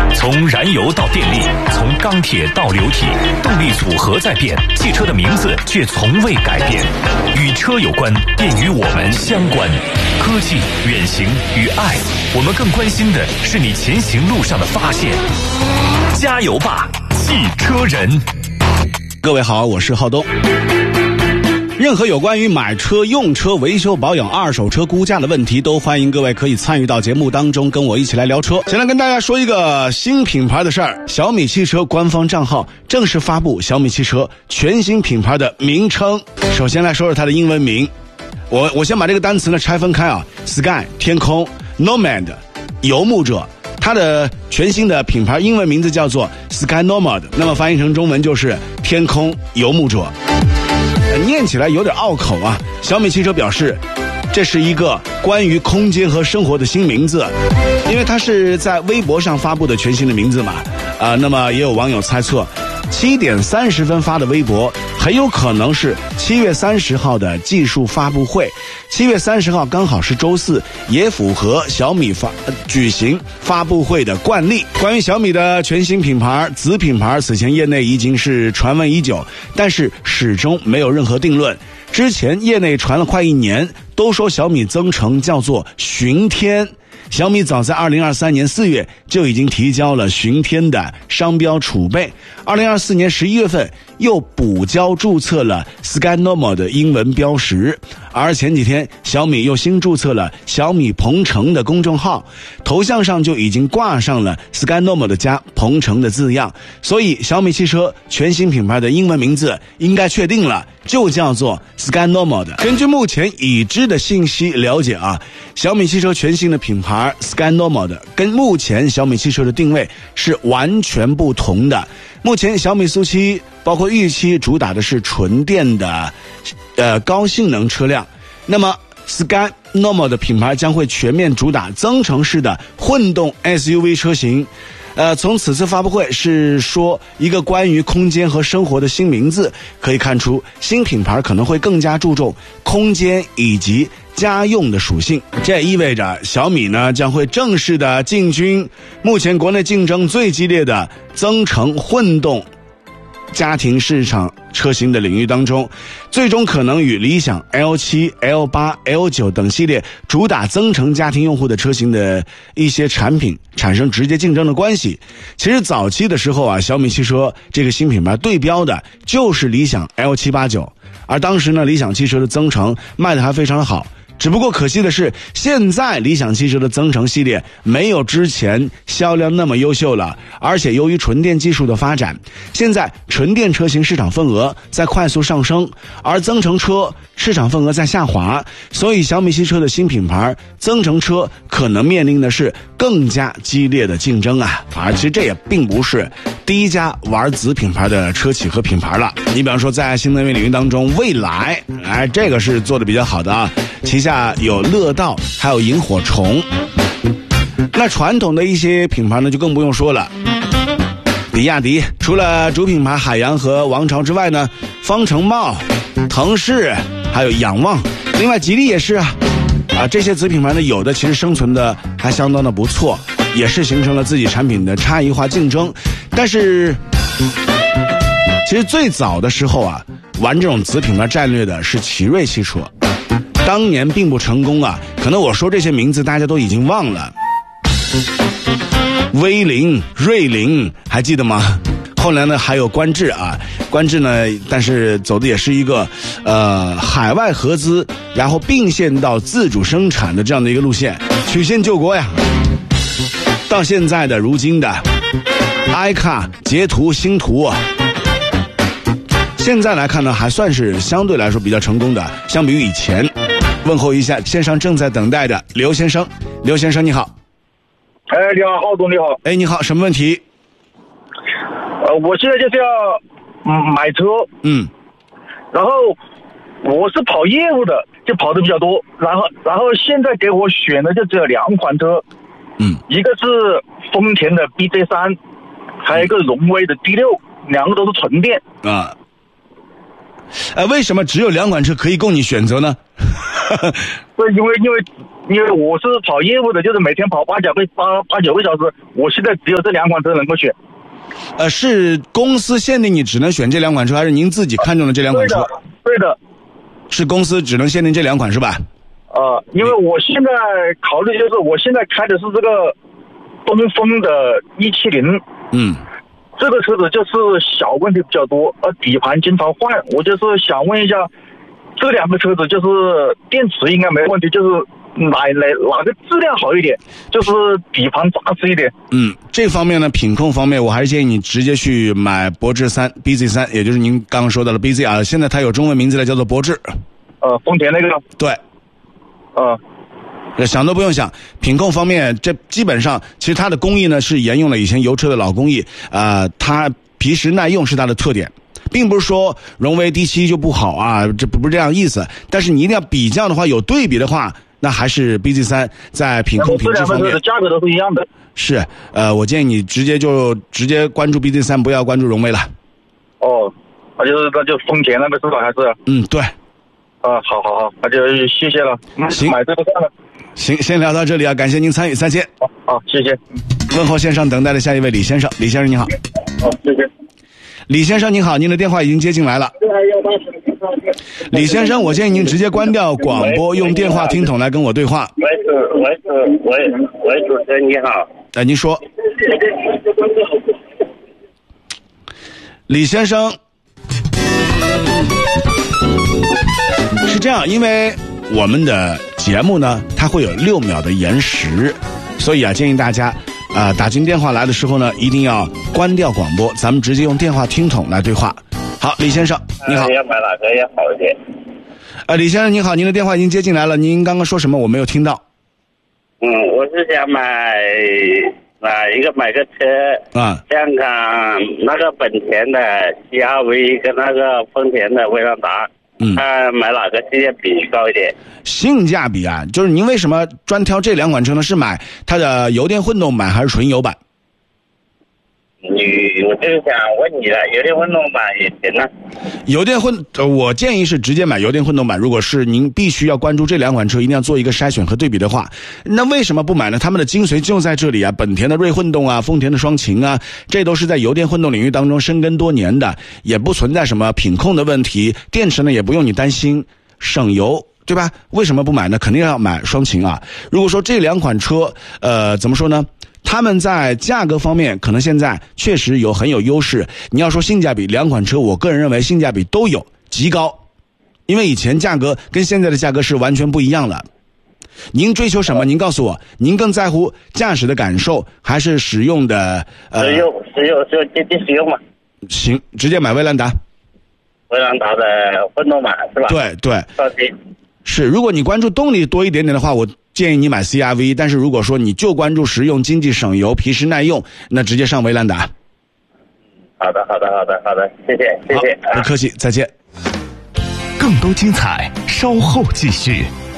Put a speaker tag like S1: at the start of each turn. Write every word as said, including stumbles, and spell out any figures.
S1: 从燃油到电力，从钢铁到流体，动力组合在变，汽车的名字却从未改变。与车有关，便与我们相关。科技、远行与爱，我们更关心的是你前行路上的发现。加油吧，汽车人！
S2: 各位好，我是浩东。任何有关于买车、用车、维修保养、二手车估价的问题，都欢迎各位可以参与到节目当中，跟我一起来聊车。先来跟大家说一个新品牌的事儿，小米汽车官方账号正式发布小米汽车全新品牌的名称。首先来说说它的英文名，我我先把这个单词呢拆分开啊 ，Sky 天空 ，Nomad 游牧者。它的全新的品牌英文名字叫做 Sky Nomad， 那么翻译成中文就是天空游牧者。念起来有点拗口啊。小米汽车表示，这是一个关于空间和生活的新名字，因为它是在微博上发布的全新的名字嘛。啊、呃，那么也有网友猜测，七点三十分发的微博很有可能是七月三十号的技术发布会。七月三十号刚好是周四，也符合小米发、呃、举行发布会的惯例。关于小米的全新品牌子品牌，此前业内已经是传闻已久，但是始终没有任何定论。之前业内传了快一年，都说小米增程叫做巡天。小米早在二零二三年四月就已经提交了巡天的商标储备，二零二四年十一月份又补交注册了 Sky Nomad 的英文标识，而前几天小米又新注册了小米鹏程的公众号，头像上就已经挂上了 Sky Nomad 加鹏程的字样，所以小米汽车全新品牌的英文名字应该确定了，就叫做 Sky Nomad。 根据目前已知的信息了解啊，小米汽车全新的品牌Sky Nomad 跟目前小米汽车的定位是完全不同的。目前小米速七包括预期主打的是纯电的呃高性能车辆，那么 Sky Nomad 的品牌将会全面主打增程式的混动 S U V 车型。呃，从此次发布会是说一个关于空间和生活的新名字，可以看出新品牌可能会更加注重空间以及家用的属性。这意味着小米呢将会正式的进军目前国内竞争最激烈的增程混动家庭市场车型的领域当中，最终可能与理想 L 七、L 八、L 九等系列主打增程家庭用户的车型的一些产品产生直接竞争的关系。其实早期的时候啊，小米汽车这个新品牌对标的就是理想 L 七八九，而当时呢，理想汽车的增程卖得还非常的好。只不过可惜的是，现在理想汽车的增程系列没有之前销量那么优秀了，而且由于纯电技术的发展，现在纯电车型市场份额在快速上升，而增程车市场份额在下滑，所以小米汽车的新品牌增程车可能面临的是更加激烈的竞争啊！而其实这也并不是第一家玩子品牌的车企和品牌了。你比方说在新能源领域当中，蔚来，哎，这个是做的比较好的啊，旗下有乐道，还有萤火虫。那传统的一些品牌呢，就更不用说了。比亚迪除了主品牌海洋和王朝之外呢，方程茂、腾势还有仰望，另外吉利也是啊。啊，这些子品牌呢，有的其实生存的还相当的不错，也是形成了自己产品的差异化竞争。但是，其实最早的时候啊，玩这种子品牌战略的是奇瑞汽车。当年并不成功啊，可能我说这些名字大家都已经忘了。威凌、瑞凌还记得吗？后来呢还有观致啊，观致呢，但是走的也是一个呃海外合资，然后并线到自主生产的这样的一个路线，曲线救国呀。到现在的如今的 i 卡、捷途、星途啊，现在来看呢，还算是相对来说比较成功的，相比于以前。问候一下线上正在等待的刘先生，刘先生你好。
S3: 哎，你好，浩总你好。
S2: 哎，你好，什么问题？
S3: 呃，我现在就是要嗯买车，嗯，然后我是跑业务的，就跑的比较多，然后然后现在给我选的就只有两款车，嗯，一个是丰田的 B J 三，还有一个荣威的 D 六，两个都是纯电啊。
S2: 呃，为什么只有两款车可以供你选择呢？
S3: 对，因为因为因为我是跑业务的，就是每天跑八九个八八九个小时，我现在只有这两款车能够选。
S2: 呃，是公司限定你只能选这两款车，还是您自己看中的这两款车？
S3: 对的，对的，
S2: 是公司只能限定这两款是吧？
S3: 呃，因为我现在考虑就是，我现在开的是这个东风的一七零，
S2: 嗯，
S3: 这个车子就是小问题比较多，呃，底盘经常换，我就是想问一下，这两个车子就是电池应该没问题，就是哪哪哪个质量好一点，就是底盘扎实一点。
S2: 嗯，这方面呢，品控方面，我还是建议你直接去买博智三 B Z 三，也就是您刚刚说到的 B Z 啊，现在它有中文名字了，叫做博智。
S3: 呃，丰田那个。
S2: 对。
S3: 呃。
S2: 想都不用想，品控方面，这基本上其实它的工艺呢是沿用了以前油车的老工艺，呃，它皮实耐用是它的特点，并不是说荣威 D 七 就不好啊，这不是这样意思。但是你一定要比较的话，有对比的话，那还是 B Z 三在品控品质方面，
S3: 价格都是一样的。
S2: 是，呃，我建议你直接就直接关注 B Z 三，不要关注荣威了。
S3: 哦，那就是那就丰田那个是吧？还是？
S2: 嗯，对。
S3: 啊，好好好，那就谢谢了。
S2: 行，
S3: 买这个算了。
S2: 行，先聊到这里啊，感谢您参与，再见。
S3: 好，好，谢谢。
S2: 问候线上等待的下一位李先生，李先生你好。
S3: 好，谢谢。
S2: 李先生您好，您的电话已经接进来了。李先生，我建议您直接关掉广播，用电话听筒来跟我对话。
S4: 喂，喂，喂，喂，主持人你好。
S2: 哎，您说。李先生，是这样，因为我们的节目呢，它会有六秒的延时，所以啊，建议大家啊、呃、打进电话来的时候呢，一定要关掉广播，咱们直接用电话听筒来对话。好，李先生，你好。
S4: 要买哪个也好一点。
S2: 呃，李先生你好，您的电话已经接进来了，您刚刚说什么我没有听到？
S4: 嗯，我是想买啊一个买个车啊，香港那个本田的 C R V 跟那个丰田的威朗达。嗯，看买哪个性价比高一点？
S2: 性价比啊，就是您为什么专挑这两款车呢？是买它的油电混动版还是纯油版？
S4: 你，我就是想问你了，油电混动版也行啊。
S2: 油电混，呃，我建议是直接买油电混动版。如果是您必须要关注这两款车，一定要做一个筛选和对比的话，那为什么不买呢？他们的精髓就在这里啊！本田的锐混动啊，丰田的双擎啊，这都是在油电混动领域当中深耕多年的，也不存在什么品控的问题，电池呢也不用你担心，省油。对吧？为什么不买呢？肯定要买双擎啊！如果说这两款车，呃，怎么说呢？他们在价格方面可能现在确实有很有优势。你要说性价比，两款车我个人认为性价比都有极高，因为以前价格跟现在的价格是完全不一样的。您追求什么？您告诉我，您更在乎驾驶的感受，还是使用的？呃，
S4: 使用使用就接近使用嘛。
S2: 行，直接买威兰达。
S4: 威兰达的混动版是吧？
S2: 对对。
S4: 放心。
S2: 是，如果你关注动力多一点点的话，我建议你买 C R V。但是如果说你就关注实用、经济、省油、皮实耐用，那直接上威兰达。
S4: 好的，好的，好的，好的，谢谢，谢谢，
S2: 不客气，再见。
S1: 更多精彩，稍后继续。